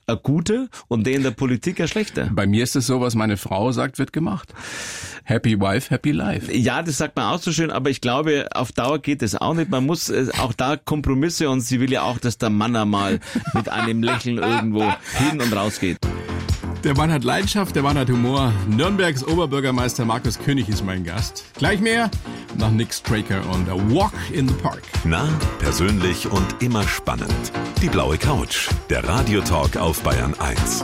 ein guter und der in der Politik ein schlechter. Bei mir ist es so, was meine Frau sagt, wird gemacht. Happy wife, happy life. Ja, das sagt man auch so schön, aber ich glaube, auf Dauer geht es auch nicht. Man muss auch da Kompromisse und sie will ja auch, dass der Mann einmal mit einem Lächeln irgendwo hin und raus geht. Der Mann hat Leidenschaft, der Mann hat Humor. Nürnbergs Oberbürgermeister Markus König ist mein Gast. Gleich mehr nach Nick Straker und A Walk in the Park. Nah, persönlich und immer spannend. Die blaue Couch, der Radiotalk auf Bayern 1.